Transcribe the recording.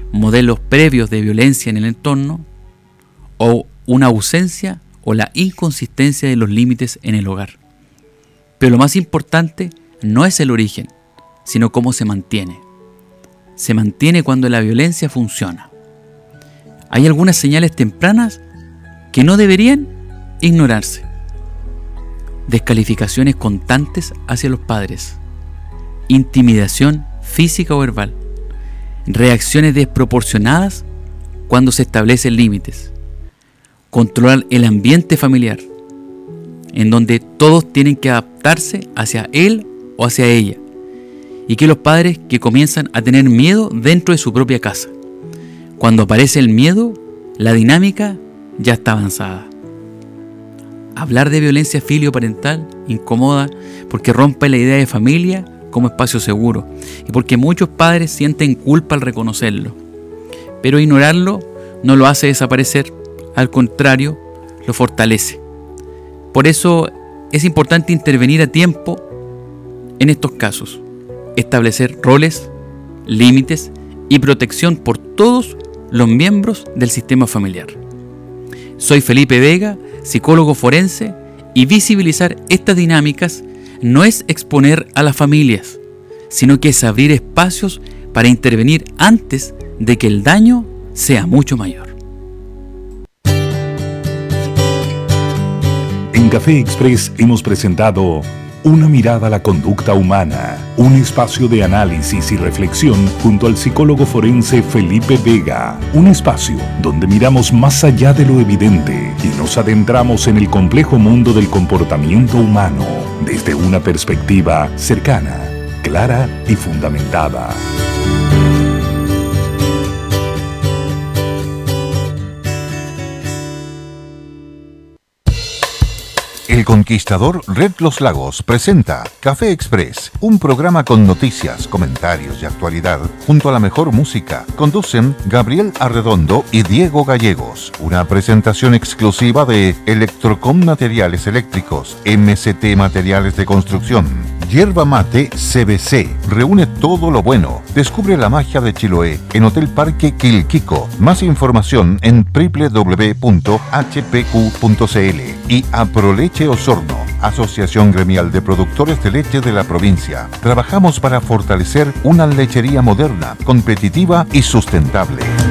modelos previos de violencia en el entorno, o una ausencia o la inconsistencia de los límites en el hogar. Pero lo más importante no es el origen, sino cómo se mantiene. Se mantiene cuando la violencia funciona. Hay algunas señales tempranas que no deberían ignorarse. Descalificaciones constantes hacia los padres, intimidación física o verbal, reacciones desproporcionadas cuando se establecen límites, controlar el ambiente familiar, en donde todos tienen que adaptarse hacia él o hacia ella, y que los padres que comienzan a tener miedo dentro de su propia casa. Cuando aparece el miedo, la dinámica ya está avanzada. Hablar de violencia filioparental incomoda porque rompe la idea de familia como espacio seguro y porque muchos padres sienten culpa al reconocerlo. Pero ignorarlo no lo hace desaparecer, al contrario, lo fortalece. Por eso es importante intervenir a tiempo en estos casos, establecer roles, límites y protección por todos los miembros del sistema familiar. Soy Felipe Vega, psicólogo forense, y visibilizar estas dinámicas no es exponer a las familias, sino que es abrir espacios para intervenir antes de que el daño sea mucho mayor. En Café Express hemos presentado Una mirada a la conducta humana, un espacio de análisis y reflexión junto al psicólogo forense Felipe Vega, un espacio donde miramos más allá de lo evidente y nos adentramos en el complejo mundo del comportamiento humano desde una perspectiva cercana, clara y fundamentada. El Conquistador Red Los Lagos presenta Café Express, un programa con noticias, comentarios y actualidad junto a la mejor música. Conducen Gabriel Arredondo y Diego Gallegos. Una presentación exclusiva de Electrocom Materiales Eléctricos, MCT Materiales de Construcción, Yerba Mate CBC. Reúne todo lo bueno. Descubre la magia de Chiloé en Hotel Parque Quilquico. Más información en www.hpq.cl. Y Aproleche Osorno, Asociación Gremial de Productores de Leche de la provincia. Trabajamos para fortalecer una lechería moderna, competitiva y sustentable.